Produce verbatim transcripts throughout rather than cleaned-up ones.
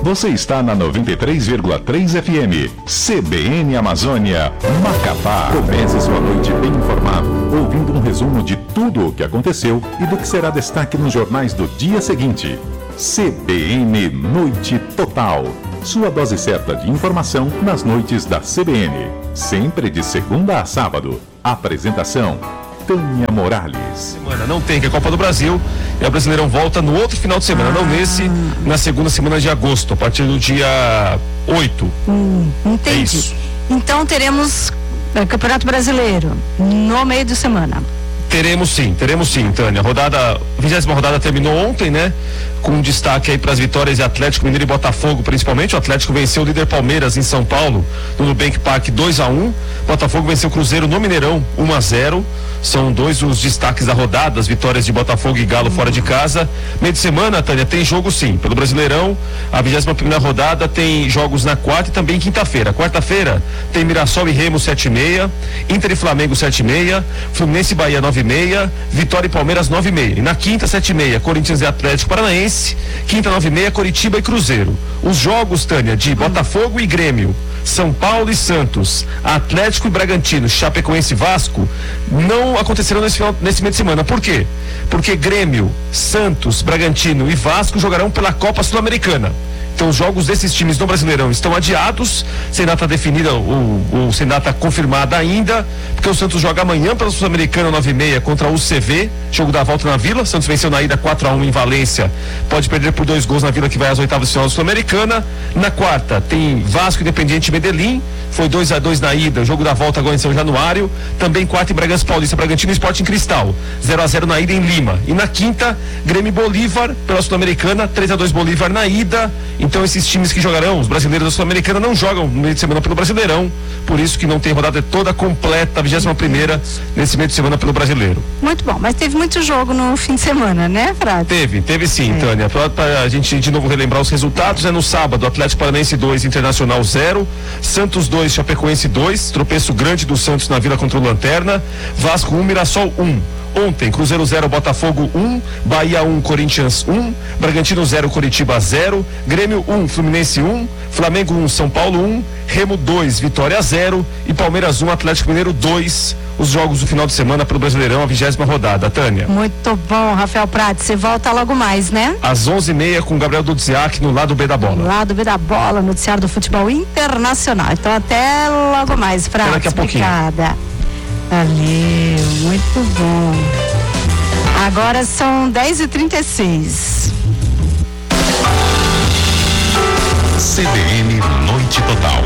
Você está na noventa e três vírgula três F M, C B N Amazônia, Macapá. Comece sua noite bem informado, ouvindo um resumo de tudo o que aconteceu e do que será destaque nos jornais do dia seguinte. C B N Noite Total. Sua dose certa de informação nas noites da C B N. Sempre de segunda a sábado. Apresentação: Tânia Morales. Semana não tem, que é a Copa do Brasil. E a Brasileirão volta no outro final de semana, ah. não nesse, na segunda semana de agosto, a partir do dia oito. Hum, entendi. É isso. Então teremos é, Campeonato Brasileiro no meio de semana. Teremos sim, teremos sim, Tânia. Rodada, a vigésima rodada terminou ontem, né? Com um destaque aí para as vitórias de Atlético Mineiro e Botafogo, principalmente. O Atlético venceu o líder Palmeiras em São Paulo, no Nubank Park dois a um. Botafogo venceu o Cruzeiro no Mineirão um a zero. São dois os destaques da rodada, as vitórias de Botafogo e Galo fora de casa. Meio de semana, Tânia, tem jogo sim. Pelo Brasileirão, a vigésima primeira rodada tem jogos na quarta e também quinta-feira. Quarta-feira tem Mirassol e Remo sete e meia, Inter e Flamengo sete e meia, Fluminense e Bahia nove e meia, Vitória e Palmeiras nove e meia. E na quinta, sete e meia, Corinthians e Atlético Paranaense. Quinta, nove e meia, Coritiba e Cruzeiro. Os jogos, Tânia, de Botafogo e Grêmio, São Paulo e Santos, Atlético e Bragantino, Chapecoense e Vasco, não acontecerão nesse, final, nesse meio de semana. Por quê? Porque Grêmio, Santos, Bragantino e Vasco jogarão pela Copa Sul-Americana. Então os jogos desses times no Brasileirão estão adiados, sem data definida ou, ou sem data confirmada ainda, porque o Santos joga amanhã pela Sul-Americana nove e meia contra o U C V, jogo da volta na Vila. Santos venceu na ida quatro a um em Valência, pode perder por dois gols na Vila, que vai às oitavas de final da Sul-Americana. Na quarta tem Vasco e Independiente Medellín, foi dois a dois na ida, jogo da volta agora em São Januário. Também quarta em Bragança Paulista, Bragantino e Sporting Cristal, zero a zero na ida em Lima. E na quinta, Grêmio e Bolívar pela Sul-Americana, três a dois Bolívar na ida. Então esses times que jogarão, os brasileiros da Sul-Americana, não jogam no meio de semana pelo Brasileirão, por isso que não tem rodada toda completa, a vigésima primeira nesse meio de semana pelo Brasileiro. Muito bom, mas teve muito jogo no fim de semana, né, Frade? Teve, teve sim, é. Tânia. Pra, pra a gente de novo relembrar os resultados, é no sábado, Atlético Paranaense dois, Internacional zero, Santos dois, Chapecoense dois, tropeço grande do Santos na Vila contra o Lanterna, Vasco um, Mirassol um. Ontem, Cruzeiro zero, Botafogo um, Bahia um, Corinthians um, Bragantino zero, Coritiba zero, Grêmio um, Fluminense um, Flamengo um, São Paulo um, Remo dois, Vitória zero e Palmeiras um, Atlético Mineiro dois. Os jogos do final de semana para o Brasileirão, a vigésima rodada, Tânia. Muito bom, Rafael Prats. Você volta logo mais, né? Às onze e meia com Gabriel Dudziak no lado B da bola. No lado B da bola, noticiário do futebol internacional. Então até logo mais, Prats. Até daqui a pouquinho. Obrigada. Valeu, muito bom. Agora são dez e trinta e seis. C B N Noite Total.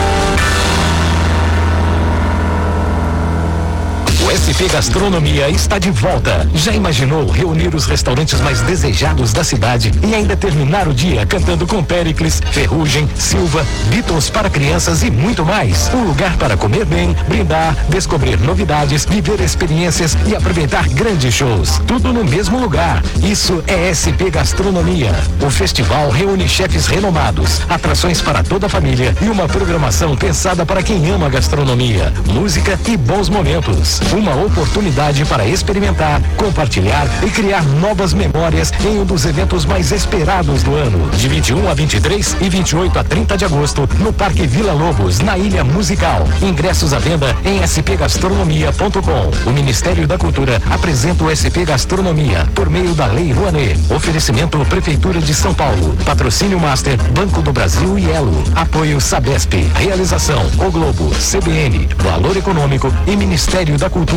O S P Gastronomia está de volta. Já imaginou reunir os restaurantes mais desejados da cidade e ainda terminar o dia cantando com Péricles, Ferrugem, Silva, Beatles para crianças e muito mais? Um lugar para comer bem, brindar, descobrir novidades, viver experiências e aproveitar grandes shows. Tudo no mesmo lugar. Isso é S P Gastronomia. O festival reúne chefes renomados, atrações para toda a família e uma programação pensada para quem ama gastronomia, música e bons momentos. Uma oportunidade para experimentar, compartilhar e criar novas memórias em um dos eventos mais esperados do ano. De vinte e um a vinte e três e vinte e oito a trinta de agosto, no Parque Vila Lobos, na Ilha Musical. Ingressos à venda em s p gastronomia ponto com. O Ministério da Cultura apresenta o S P Gastronomia por meio da Lei Rouanet. Oferecimento Prefeitura de São Paulo. Patrocínio Master, Banco do Brasil e Elo. Apoio Sabesp. Realização O Globo, C B N, Valor Econômico e Ministério da Cultura.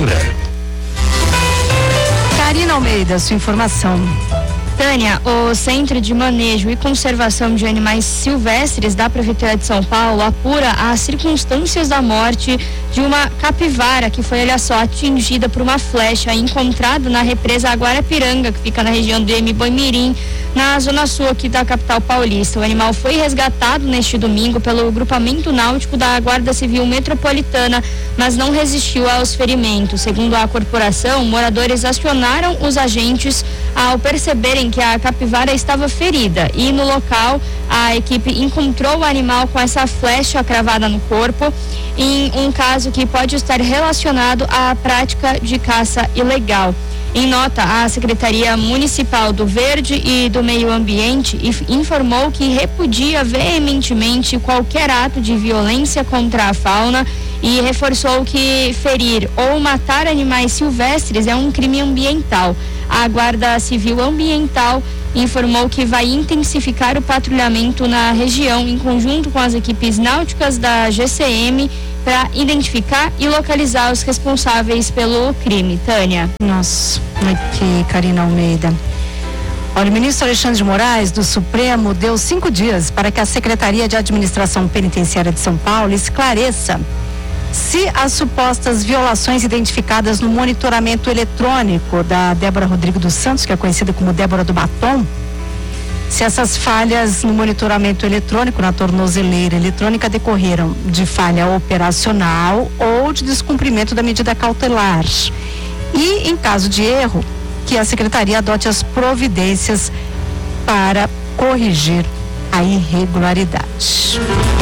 Karina Almeida, sua informação. Tânia, o Centro de Manejo e Conservação de Animais Silvestres da Prefeitura de São Paulo apura as circunstâncias da morte de uma capivara que foi, olha só, atingida por uma flecha encontrada na represa Aguarapiranga, que fica na região do Emiboimirim, na zona sul aqui da capital paulista. O animal foi resgatado neste domingo pelo grupamento náutico da Guarda Civil Metropolitana, mas não resistiu aos ferimentos. Segundo a corporação, moradores acionaram os agentes ao perceberem que a capivara estava ferida e no local a equipe encontrou o animal com essa flecha cravada no corpo, em um caso que pode estar relacionado à prática de caça ilegal. Em nota, a Secretaria Municipal do Verde e do Meio Ambiente informou que repudia veementemente qualquer ato de violência contra a fauna e reforçou que ferir ou matar animais silvestres é um crime ambiental. A Guarda Civil Ambiental informou que vai intensificar o patrulhamento na região em conjunto com as equipes náuticas da G C M para identificar e localizar os responsáveis pelo crime. Tânia. Nossa, aqui, Karina Almeida. Olha, o ministro Alexandre de Moraes, do Supremo, deu cinco dias para que a Secretaria de Administração Penitenciária de São Paulo esclareça se as supostas violações identificadas no monitoramento eletrônico da Débora Rodrigo dos Santos, que é conhecida como Débora do Batom, se essas falhas no monitoramento eletrônico, na tornozeleira eletrônica, decorreram de falha operacional ou de descumprimento da medida cautelar. E, em caso de erro, que a Secretaria adote as providências para corrigir a irregularidade.